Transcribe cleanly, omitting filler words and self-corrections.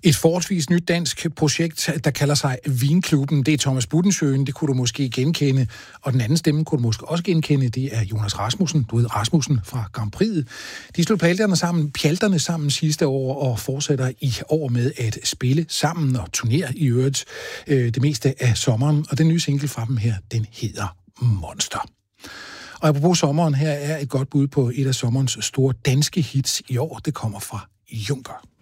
Et forholdsvis nyt dansk projekt, der kalder sig Vinklubben. Det er Thomas Buttensøen, det kunne du måske genkende. Og den anden stemme kunne du måske også genkende, det er Jonas Rasmussen. Du ved Rasmussen fra Grand Prix. De slog pjalterne sammen sidste år og fortsætter i år med at spille sammen og turnere i øvrigt det meste af sommeren. Og den nye single fra dem her, den hedder Monster. Og apropos sommeren, her er et godt bud på et af sommerens store danske hits i år. Det kommer fra Junker.